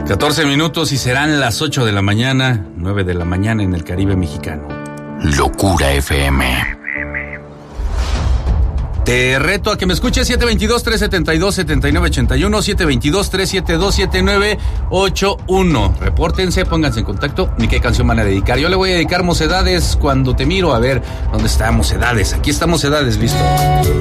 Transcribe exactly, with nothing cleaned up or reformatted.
catorce minutos y serán las ocho de la mañana, nueve de la mañana en el Caribe mexicano. Locura F M. Te reto a que me escuches siete dos dos, tres siete dos, siete nueve ocho uno, siete dos dos, tres siete dos, siete nueve ocho uno. Repórtense, pónganse en contacto, ni qué canción van a dedicar. Yo le voy a dedicar Mocedades, Cuando te miro. A ver, ¿dónde está Mocedades? Aquí está Mocedades, listo.